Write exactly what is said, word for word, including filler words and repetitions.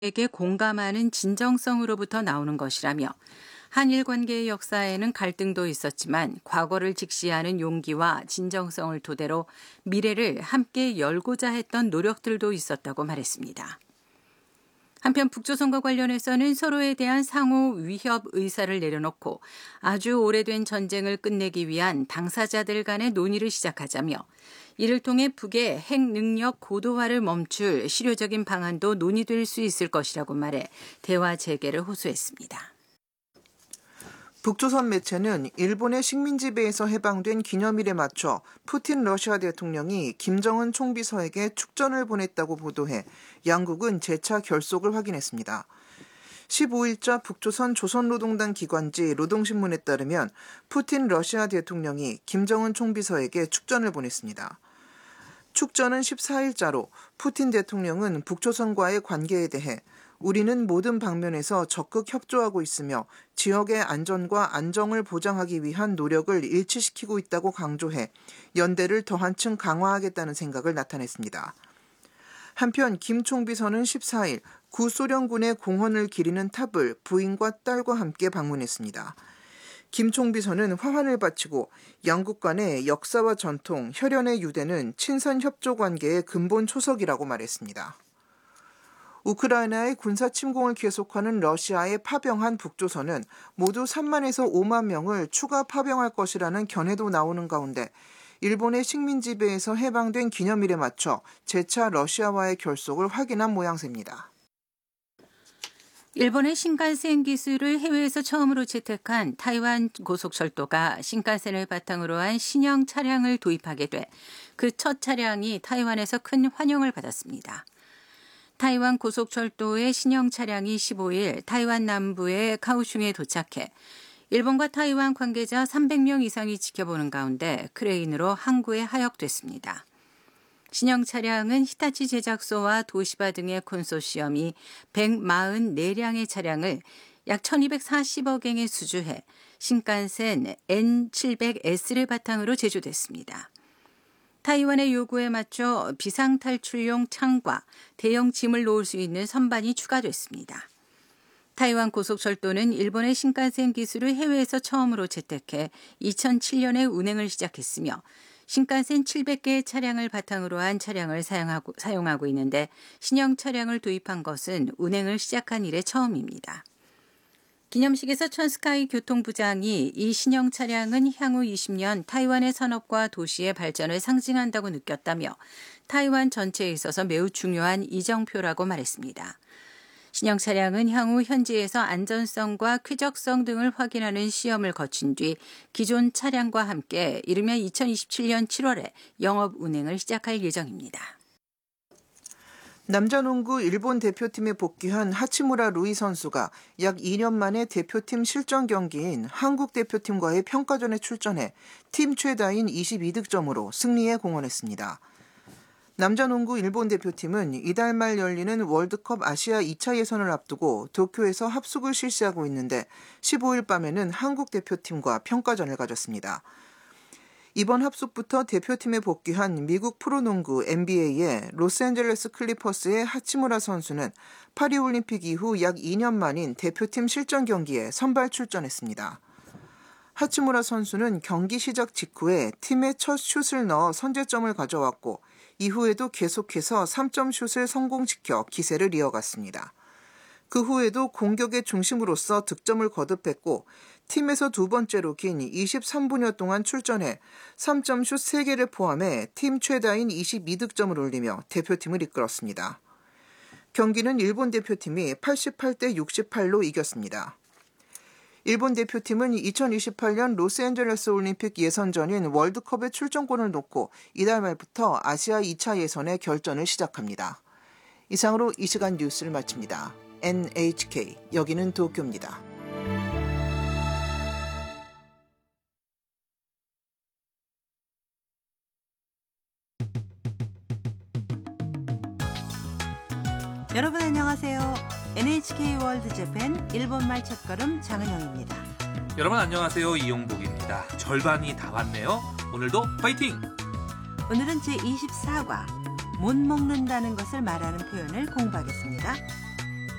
에게 공감하는 진정성으로부터 나오는 것이라며 한일 관계의 역사에는 갈등도 있었지만 과거를 직시하는 용기와 진정성을 토대로 미래를 함께 열고자 했던 노력들도 있었다고 말했습니다. 한편 북조선과 관련해서는 서로에 대한 상호 위협 의사를 내려놓고 아주 오래된 전쟁을 끝내기 위한 당사자들 간의 논의를 시작하자며 이를 통해 북의 핵 능력 고도화를 멈출 실효적인 방안도 논의될 수 있을 것이라고 말해 대화 재개를 호소했습니다. 북조선 매체는 일본의 식민지배에서 해방된 기념일에 맞춰 푸틴 러시아 대통령이 김정은 총비서에게 축전을 보냈다고 보도해 양국은 재차 결속을 확인했습니다. 십오일자 북조선 조선노동당 기관지 노동신문에 따르면 푸틴 러시아 대통령이 김정은 총비서에게 축전을 보냈습니다. 축전은 십사일자로 푸틴 대통령은 북조선과의 관계에 대해 우리는 모든 방면에서 적극 협조하고 있으며 지역의 안전과 안정을 보장하기 위한 노력을 일치시키고 있다고 강조해 연대를 더 한층 강화하겠다는 생각을 나타냈습니다. 한편 김 총비서는 십사일 구소련군의 공헌을 기리는 탑을 부인과 딸과 함께 방문했습니다. 김 총비서는 화환을 바치고 양국 간의 역사와 전통, 혈연의 유대는 친선 협조 관계의 근본 초석이라고 말했습니다. 우크라이나의 군사 침공을 계속하는 러시아에 파병한 북조선은 모두 삼만에서 오만 명을 추가 파병할 것이라는 견해도 나오는 가운데 일본의 식민지배에서 해방된 기념일에 맞춰 재차 러시아와의 결속을 확인한 모양새입니다. 일본의 신칸센 기술을 해외에서 처음으로 채택한 타이완 고속철도가 신칸센을 바탕으로 한 신형 차량을 도입하게 돼 그 첫 차량이 타이완에서 큰 환영을 받았습니다. 타이완 고속철도의 신형 차량이 십오일 타이완 남부의 카오슝에 도착해 일본과 타이완 관계자 삼백 명 이상이 지켜보는 가운데 크레인으로 항구에 하역됐습니다. 신형 차량은 히타치 제작소와 도시바 등의 콘소시엄이 백사십사 량의 차량을 약 천이백사십억엔에 수주해 신칸센 엔 칠백 에스를 바탕으로 제조됐습니다. 타이완의 요구에 맞춰 비상탈출용 창과 대형 짐을 놓을 수 있는 선반이 추가됐습니다. 타이완 고속철도는 일본의 신칸센 기술을 해외에서 처음으로 채택해 이천칠년에 운행을 시작했으며 신칸센 칠백 개의 차량을 바탕으로 한 차량을 사용하고, 사용하고 있는데 신형 차량을 도입한 것은 운행을 시작한 이래 처음입니다. 기념식에서 천스카이 교통부장이 이 신형 차량은 향후 이십 년 타이완의 산업과 도시의 발전을 상징한다고 느꼈다며 타이완 전체에 있어서 매우 중요한 이정표라고 말했습니다. 신형 차량은 향후 현지에서 안전성과 쾌적성 등을 확인하는 시험을 거친 뒤 기존 차량과 함께 이르면 이천이십칠년 칠월에 영업 운행을 시작할 예정입니다. 남자농구 일본 대표팀에 복귀한 하치무라 루이 선수가 약 이 년 만에 대표팀 실전 경기인 한국 대표팀과의 평가전에 출전해 팀 최다인 이십이 득점으로 승리에 공헌했습니다. 남자농구 일본 대표팀은 이달 말 열리는 월드컵 아시아 이 차 예선을 앞두고 도쿄에서 합숙을 실시하고 있는데 십오일 밤에는 한국 대표팀과 평가전을 가졌습니다. 이번 합숙부터 대표팀에 복귀한 미국 프로농구 엔비에이의 로스앤젤레스 클리퍼스의 하치무라 선수는 파리올림픽 이후 약 이 년 만인 대표팀 실전 경기에 선발 출전했습니다. 하치무라 선수는 경기 시작 직후에 팀의 첫 슛을 넣어 선제점을 가져왔고 이후에도 계속해서 삼 점 슛을 성공시켜 기세를 이어갔습니다. 그 후에도 공격의 중심으로서 득점을 거듭했고 팀에서 두 번째로 긴 이십삼 분여 동안 출전해 삼 점 슛 세 개를 포함해 팀 최다인 이십이 득점을 올리며 대표팀을 이끌었습니다. 경기는 일본 대표팀이 팔십팔 대 육십팔로 이겼습니다. 일본 대표팀은 이천이십팔년 로스앤젤레스 올림픽 예선전인 월드컵의 출전권을 놓고 이달 말부터 아시아 이 차 예선의 결전을 시작합니다. 이상으로 이 시간 뉴스를 마칩니다. 엔에이치케이 여기는 도쿄입니다. 여러분 안녕하세요. 엔에이치케이 월드 재팬 일본말 첫걸음 장은영입니다. 여러분 안녕하세요. 이용복입니다. 절반이 다 왔네요. 오늘도 파이팅! 오늘은 제이십사과 못 먹는다는 것을 말하는 표현을 공부하겠습니다.